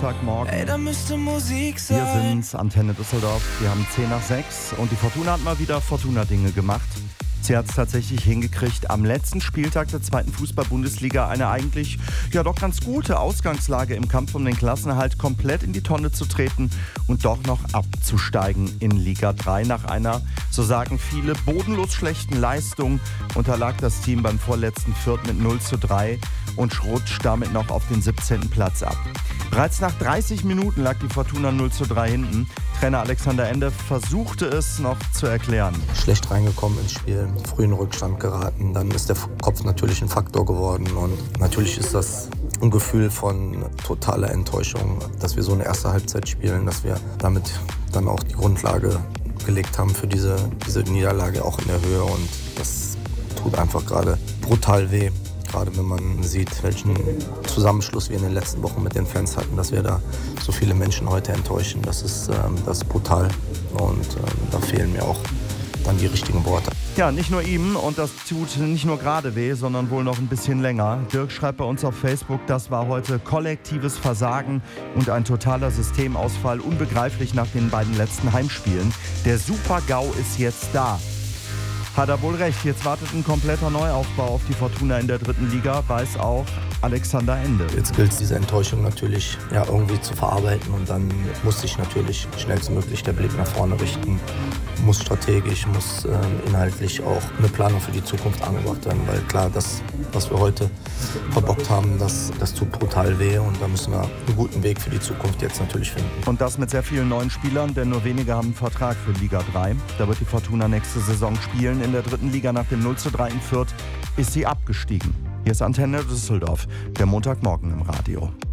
Montagmorgen. Ey, da müsste Musik sein. Wir sind's, Antenne Düsseldorf. Wir haben 10:06 und die Fortuna hat mal wieder Fortuna-Dinge gemacht. Sie hat es tatsächlich hingekriegt, am letzten Spieltag der 2. Fußball-Bundesliga eine eigentlich ja doch ganz gute Ausgangslage im Kampf um den Klassenerhalt komplett in die Tonne zu treten und doch noch abzusteigen in Liga 3. Nach einer, so sagen viele, bodenlos schlechten Leistung unterlag das Team beim vorletzten Viert mit 0:3 und rutscht damit noch auf den 17. Platz ab. Bereits nach 30 Minuten lag die Fortuna 0:3 hinten. Trainer Alexander Ende versuchte es noch zu erklären. Schlecht reingekommen ins Spiel, früh in Rückstand geraten, dann ist der Kopf natürlich ein Faktor geworden und natürlich ist das ein Gefühl von totaler Enttäuschung, dass wir so eine erste Halbzeit spielen, dass wir damit dann auch die Grundlage gelegt haben für diese Niederlage auch in der Höhe und das tut einfach gerade brutal weh. Gerade wenn man sieht, welchen Zusammenschluss wir in den letzten Wochen mit den Fans hatten, dass wir da so viele Menschen heute enttäuschen, das ist brutal und da fehlen mir auch dann die richtigen Worte. Ja, nicht nur ihm und das tut nicht nur gerade weh, sondern wohl noch ein bisschen länger. Dirk schreibt bei uns auf Facebook, das war heute kollektives Versagen und ein totaler Systemausfall, unbegreiflich nach den beiden letzten Heimspielen. Der Super-GAU ist jetzt da. Hat er wohl recht, jetzt wartet ein kompletter Neuaufbau auf die Fortuna in der 3. Liga, weiß auch Alexander Ende. Jetzt gilt es, diese Enttäuschung natürlich irgendwie zu verarbeiten und dann muss sich natürlich schnellstmöglich der Blick nach vorne richten, muss strategisch, muss inhaltlich auch eine Planung für die Zukunft angebracht werden, weil klar, das, was wir heute verbockt haben, das tut brutal weh und da müssen wir einen guten Weg für die Zukunft jetzt natürlich finden. Und das mit sehr vielen neuen Spielern, denn nur wenige haben einen Vertrag für Liga 3. Da wird die Fortuna nächste Saison spielen. In der 3. Liga nach dem 0:3 in Fürth ist sie abgestiegen. Hier ist Antenne Düsseldorf, der Montagmorgen im Radio.